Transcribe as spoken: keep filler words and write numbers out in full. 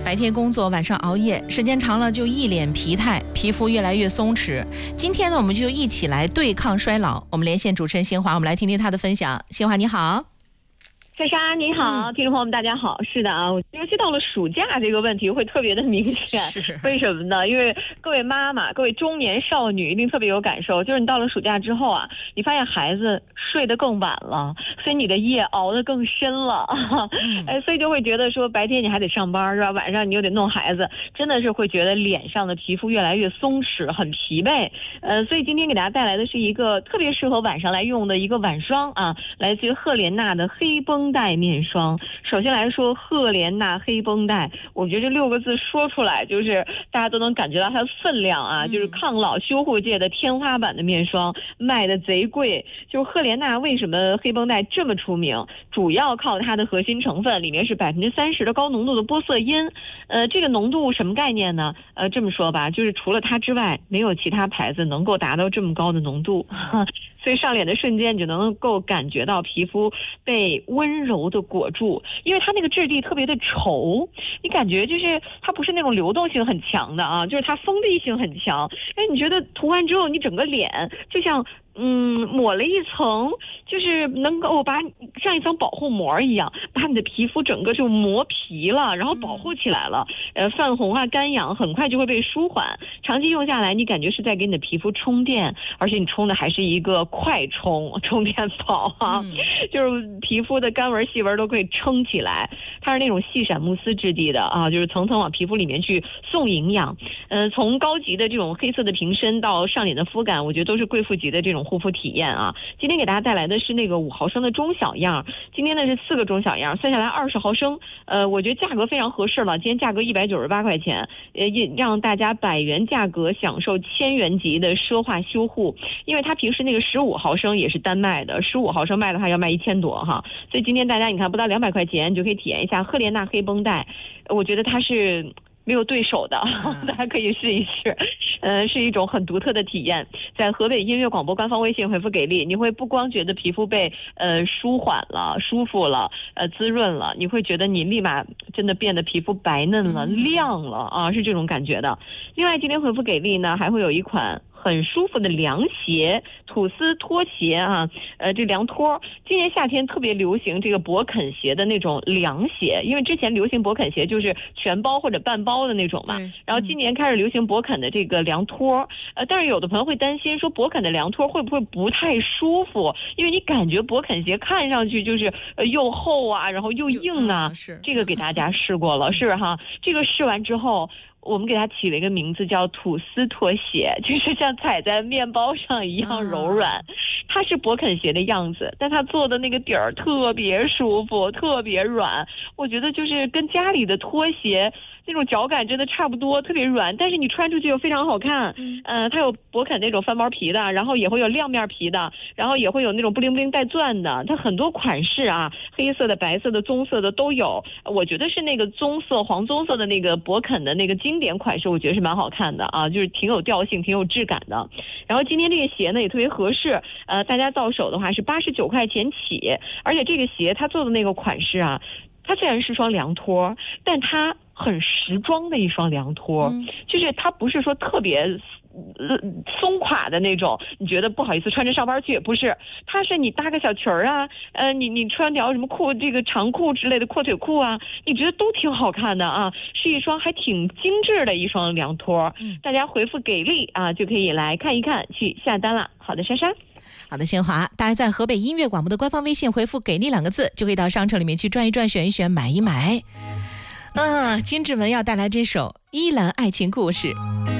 白天工作，晚上熬夜，时间长了就一脸疲态，皮肤越来越松弛。今天呢，我们就一起来对抗衰老。我们连线主持人新华，我们来听听她的分享。新华你好。 莎莎你好、嗯、听众朋友们大家好。是的啊，尤其到了暑假这个问题会特别的明显。为什么呢？因为各位妈妈各位中年少女一定特别有感受，就是你到了暑假之后啊，你发现孩子睡得更晚了，所以你的夜熬得更深了、嗯、哎，所以就会觉得说白天你还得上班是吧，晚上你又得弄孩子，真的是会觉得脸上的皮肤越来越松弛，很疲惫。呃，所以今天给大家带来的是一个特别适合晚上来用的一个晚霜啊，来自于赫莲娜的黑绷带面霜。首先来说赫莲娜黑绷带，我觉得这六个字说出来就是大家都能感觉到它的分量啊、嗯、就是抗老修护界的天花板的面霜，卖的贼贵。就是赫莲娜为什么黑绷带这么出名，主要靠它的核心成分里面是百分之三十的高浓度的玻色因。呃，这个浓度什么概念呢？呃，这么说吧，就是除了它之外没有其他牌子能够达到这么高的浓度，所以上脸的瞬间你就能够感觉到皮肤被温柔的裹住，因为它那个质地特别的稠，你感觉就是它不是那种流动性很强的啊，就是它封闭性很强。哎，你觉得涂完之后你整个脸就像嗯，抹了一层，就是能够把像一层保护膜一样，把你的皮肤整个就磨皮了，然后保护起来了。呃，泛红啊、干痒很快就会被舒缓。长期用下来，你感觉是在给你的皮肤充电，而且你充的还是一个快充充电宝啊，嗯、就是皮肤的干纹、细纹都可以撑起来。它是那种细闪慕斯质地的啊，就是层层往皮肤里面去送营养。呃，从高级的这种黑色的瓶身到上脸的肤感，我觉得都是贵妇级的这种护肤体验啊。今天给大家带来的是那个五毫升的中小样，今天呢是四个中小样，算下来二十毫升。呃，我觉得价格非常合适了，今天价格一百九十八块钱，呃，让大家百元价格享受千元级的奢华修护。因为它平时那个十五毫升也是单卖的，十五毫升卖的话要卖一千多哈，所以今天大家你看不到两百块钱，你就可以体验一下赫莲娜黑绷带。我觉得它是没有对手的，大家可以试一试，呃，是一种很独特的体验。在河北音乐广播官方微信回复给力，你会不光觉得皮肤被呃舒缓了、舒服了、呃滋润了，你会觉得你立马真的变得皮肤白嫩了、嗯、亮了啊，是这种感觉的。另外，今天回复给力呢，还会有一款很舒服的凉鞋，吐司拖鞋啊，呃，这凉拖，今年夏天特别流行这个勃肯鞋的那种凉鞋，因为之前流行勃肯鞋就是全包或者半包的那种嘛，然后今年开始流行勃肯的这个凉拖，呃，但是有的朋友会担心说勃肯的凉拖会不会不太舒服，因为你感觉勃肯鞋看上去就是呃又厚啊，然后又硬啊，是这个给大家试过了，是哈，这个试完之后。我们给它起了一个名字叫吐司拖鞋，就是像踩在面包上一样柔软。它是勃肯鞋的样子，但它做的那个底儿特别舒服，特别软。我觉得就是跟家里的拖鞋那种脚感真的差不多，特别软，但是你穿出去又非常好看。嗯，呃，它有勃肯那种翻毛皮的，然后也会有亮面皮的，然后也会有那种布灵布灵带钻的，它很多款式啊，黑色的、白色的、棕色的都有。我觉得是那个棕色、黄棕色的那个勃肯的那个经典款式，我觉得是蛮好看的啊，就是挺有调性、挺有质感的。然后今天这个鞋呢也特别合适，呃，大家到手的话是八十九块钱起，而且这个鞋它做的那个款式啊，它虽然是双凉拖，但它很时装的一双凉拖，嗯、就是它不是说特别呃松垮的那种，你觉得不好意思穿着上班去，不是，它是你搭个小裙儿啊，呃，你你穿条什么裤，这个长裤之类的阔腿裤啊，你觉得都挺好看的啊，是一双还挺精致的一双凉拖。嗯，大家回复给力啊，就可以来看一看，去下单了。好的，莎莎。 好的，新华，大家在河北音乐广播的官方微信回复给力两个字，就可以到商城里面去转一转、选一选、买一买。嗯，金志文要带来这首《依兰爱情故事》。